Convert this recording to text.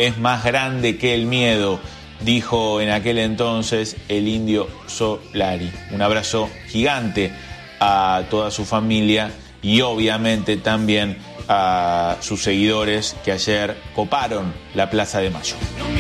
es más grande que el miedo, dijo en aquel entonces el Indio Solari. Un abrazo gigante a toda su familia y obviamente también a sus seguidores que ayer coparon la Plaza de Mayo.